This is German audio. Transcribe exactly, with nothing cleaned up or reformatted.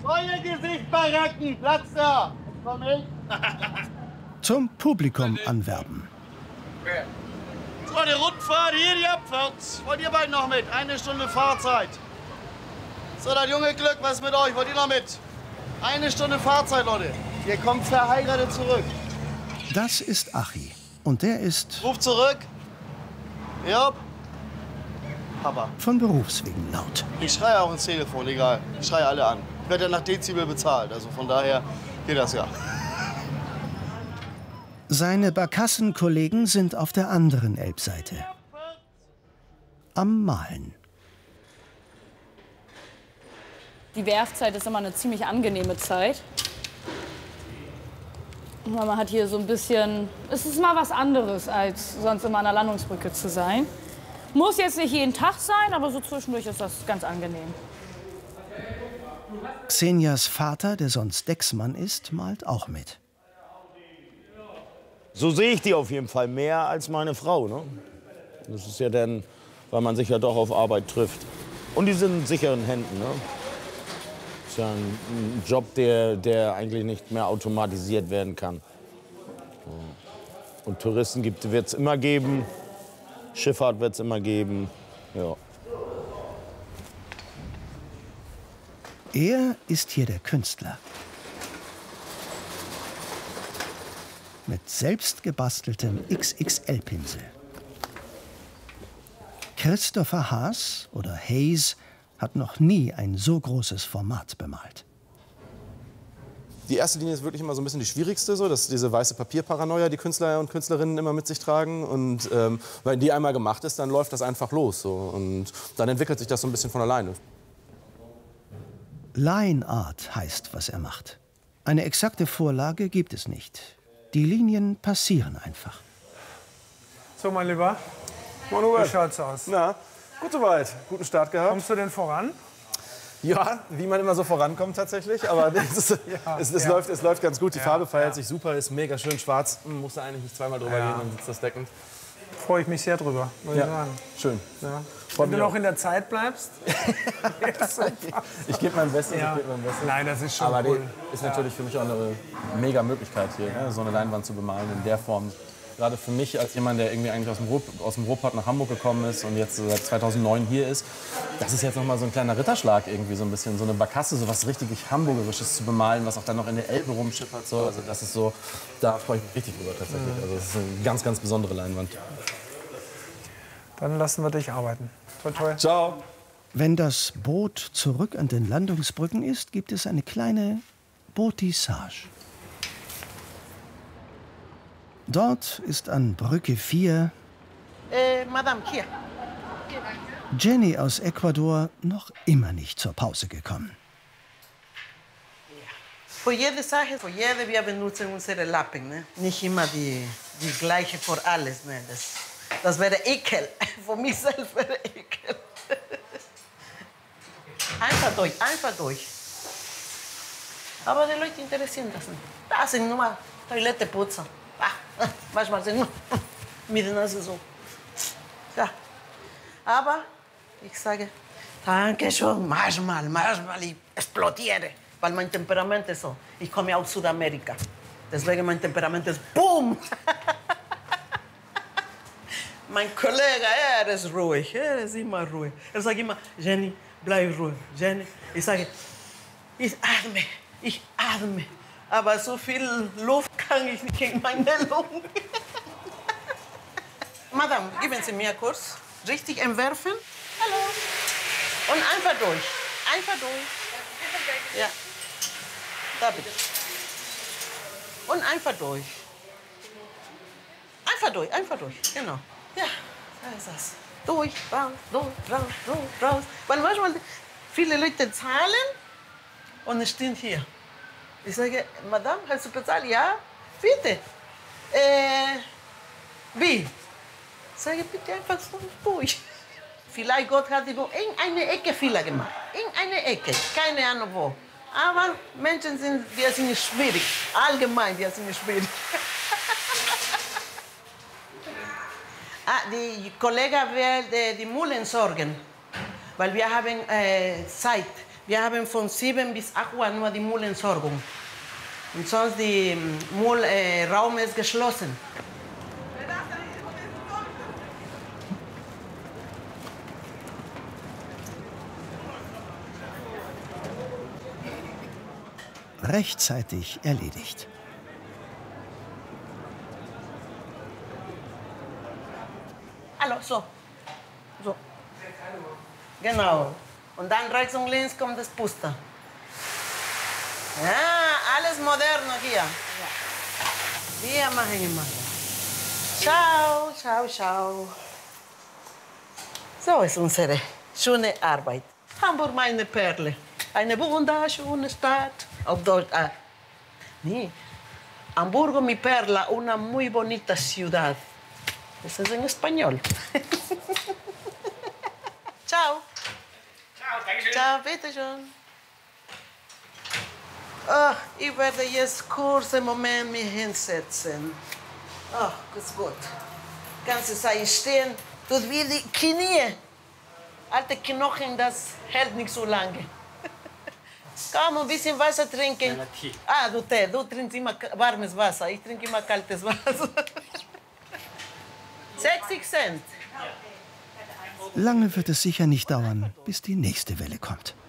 Euer Gesicht, Baracken, Platz da. Komm hin. Zum Publikum anwerben. So, die Rundfahrt, hier die Abfahrt. Wollt ihr beiden noch mit? Eine Stunde Fahrzeit. So, das junge Glück, was ist mit euch? Wollt ihr noch mit? Eine Stunde Fahrzeit, Leute. Ihr kommt verheiratet zurück. Das ist Achi. Und der ist... Ruf zurück. Ja. Papa. Von Berufswegen laut. Ich schreie auch ins Telefon, egal. Ich schreie alle an. Ich werde ja nach Dezibel bezahlt, also von daher geht das ja. Seine Barkassenkollegen sind auf der anderen Elbseite. Am Malen. Die Werfzeit ist immer eine ziemlich angenehme Zeit. Man hat hier so ein bisschen, es ist mal was anderes, als sonst immer an der Landungsbrücke zu sein. Muss jetzt nicht jeden Tag sein, aber so zwischendurch ist das ganz angenehm. Xenias Vater, der sonst Decksmann ist, malt auch mit. So sehe ich die auf jeden Fall mehr als meine Frau. Ne? Das ist ja dann, weil man sich ja doch auf Arbeit trifft. Und die sind in sicheren Händen. Ne? Das ist ja ein, ein Job, der, der eigentlich nicht mehr automatisiert werden kann. Und Touristen wird es immer geben, Schifffahrt wird es immer geben. Ja. Er ist hier der Künstler. Mit selbst gebasteltem X X L-Pinsel. Christopher Haas oder Hayes hat noch nie ein so großes Format bemalt. Die erste Linie ist wirklich immer so ein bisschen die schwierigste, so, das ist diese weiße Papierparanoia, die Künstler und Künstlerinnen immer mit sich tragen. Und ähm, wenn die einmal gemacht ist, dann läuft das einfach los. So. Und dann entwickelt sich das so ein bisschen von alleine. Line Art heißt, was er macht. Eine exakte Vorlage gibt es nicht. Die Linien passieren einfach. So, mein Lieber, wie schaut's aus? Na, gut soweit. Guten Start gehabt. Kommst du denn voran? Ja, wie man immer so vorankommt tatsächlich. Aber es, ist, ja, es, es, ja. läuft, es läuft ganz gut. Die ja, Farbe verhält ja. sich super, ist mega schön schwarz. Hm, musst du eigentlich nicht zweimal drüber Ja. gehen, dann sitzt das deckend. Freue ich mich sehr drüber, muss ja. ich sagen. Schön. Ja. Wenn du noch in der Zeit bleibst. Ich gebe mein Bestes. Ja. Ich geb mein Bestes. Nein, das ist schon Aber cool. die ist natürlich für mich auch eine mega Möglichkeit hier, ne? So eine Leinwand zu bemalen in der Form. Gerade für mich als jemand, der irgendwie eigentlich aus dem, Ruhr, aus dem Ruhrpott nach Hamburg gekommen ist und jetzt seit zweitausendneun hier ist, das ist jetzt noch mal so ein kleiner Ritterschlag irgendwie, so ein bisschen so eine Barkasse, so was richtig Hamburgerisches zu bemalen, was auch dann noch in der Elbe rumschippert. So. Also das ist so, da freue ich mich richtig drüber tatsächlich. Also das ist eine ganz, ganz besondere Leinwand. Dann lassen wir dich arbeiten. Toi, toi. Ciao. Wenn das Boot zurück an den Landungsbrücken ist, gibt es eine kleine Bootissage. Dort ist an Brücke vier Äh, Madame, hier. Jenny aus Ecuador noch immer nicht zur Pause gekommen. Für jede Sache, für jede, wir benutzen unsere Lappen. Ne? Nicht immer die, die gleiche für alles. Ne? Das, das wäre Ekel. Für mich selbst wäre Ekel. Einfach durch, einfach durch. Aber die Leute interessieren das nicht. Das sind nur Toilette putzen. Ah, manchmal sind nur mit der Nase so. Ja. Aber ich sage, danke schon, manchmal, manchmal ich explodiere. Weil mein Temperament ist so. Ich komme aus Südamerika. Deswegen mein Temperament ist BOOM! Mein Kollege, er ist ruhig. Er ist immer ruhig. Er sagt immer, Jenny, bleib ruhig. Jenny. Ich sage, ich atme, ich atme. Aber so viel Luft kann ich nicht in meine Lungen. Madame, geben Sie mir kurz. Richtig entwerfen. Hallo. Und einfach durch. Einfach durch. Ja. Da bitte. Und einfach durch. Einfach durch, einfach durch. Genau. Ja, da ist das. Durch, raus, durch, raus, durch, raus. Weil manchmal viele Leute zahlen und es stehen hier. Ich sage, Madame, hast du bezahlt? Ja, bitte. Äh, wie? Ich sage, bitte einfach so durch. Vielleicht Gott hat in eine Ecke Fehler gemacht. In eine Ecke, keine Ahnung wo. Aber Menschen sind, wir sind schwierig. Allgemein, wir sind schwierig. ah, die Kollege will die, die Mühlen sorgen. Weil wir haben äh, Zeit. Wir haben von sieben bis acht Uhr nur die Müllentsorgung. Und sonst der Müllraum ist geschlossen. Rechtzeitig erledigt. Hallo, so. So. Genau. Und dann rechts und links kommt das Puster. Ja, alles moderno hier. Wir machen immer. Ciao, ciao, ciao. So ist unsere schöne Arbeit. Hamburg, meine Perle. Eine wunderschöne Stadt. Auf Deutsch. Ah. Nee. Hamburgo, mi perla, una muy bonita ciudad. Das ist in Español. Ciao. Ciao, danke schön. Ciao, bitte schön. Oh, ich werde jetzt kurz einen Moment mich hinsetzen. Oh, das ist gut. Ganze Zeit stehen, tut wie die Knie. Alte Knochen, das hält nicht so lange. Komm, ein bisschen Wasser trinken. Ah, du Tee, du trinkst immer warmes Wasser. Ich trinke immer kaltes Wasser. sechzig Cent. Lange wird es sicher nicht dauern, bis die nächste Welle kommt.